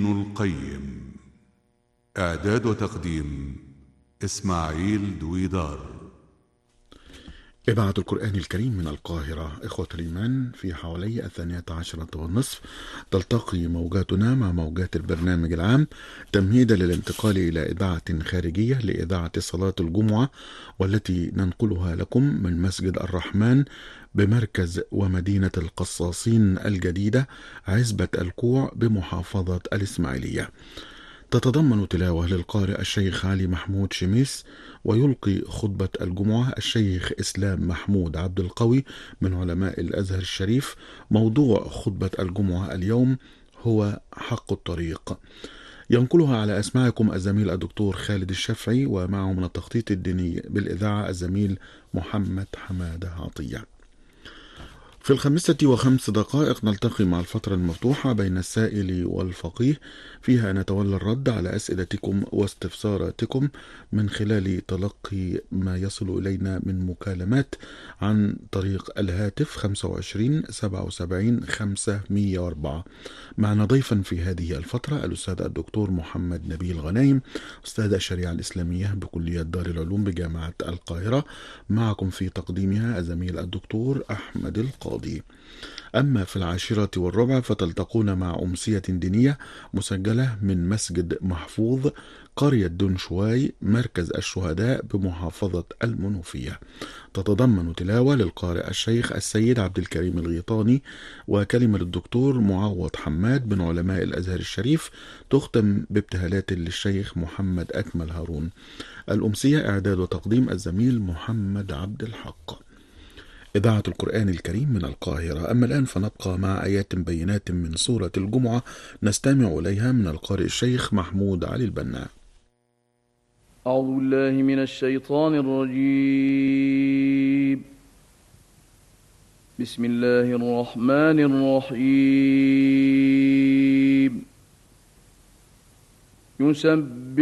القيم. إعداد وتقديم إسماعيل دويدار. إذاعة القرآن الكريم من القاهرة. إخوة الإيمان، في حوالي 12:30 تلتقي موجاتنا مع موجات البرنامج العام تمهيدا للانتقال إلى إذاعة خارجية لإذاعة صلاة الجمعة، والتي ننقلها لكم من مسجد الرحمن بمركز ومدينة القصاصين الجديدة عزبة الكوع بمحافظة الإسماعيلية. تتضمن تلاوة للقارئ الشيخ علي محمود شميس، ويلقي خطبة الجمعة الشيخ إسلام محمود عبد القوي من علماء الأزهر الشريف. موضوع خطبة الجمعة اليوم هو حق الطريق. ينقلها على أسماعكم الزميل الدكتور خالد الشافعي، ومعه من التخطيط الديني بالإذاعة الزميل محمد حمادة عطية. في 5:05 نلتقي مع الفترة المفتوحة بين السائل والفقيه، فيها نتولى الرد على أسئلتكم واستفساراتكم من خلال تلقي ما يصل إلينا من مكالمات عن طريق الهاتف 25 77 504. معنا ضيفا في هذه الفترة الأستاذ الدكتور محمد نبيل غنايم، أستاذ الشريعة الإسلامية بكلية دار العلوم بجامعة القاهرة. معكم في تقديمها الزميل الدكتور أحمد القاضي. أما في 10:15 فتلتقون مع أمسية دينية مسجلة من مسجد محفوظ قرية دنشواي مركز الشهداء بمحافظة المنوفية. تتضمن تلاوة للقارئ الشيخ السيد عبد الكريم الغيطاني، وكلمة للدكتور معوض حماد من علماء الأزهر الشريف، تختم بابتهالات للشيخ محمد أكمل هارون. الأمسية إعداد وتقديم الزميل محمد عبد الحق. إذاعة القرآن الكريم من القاهرة. أما الآن فنبقى مع آيات بينات من سورة الجمعة نستمع إليها من القارئ الشيخ محمود علي البنا. أعوذ بالله من الشيطان الرجيم. بسم الله الرحمن الرحيم. يسبح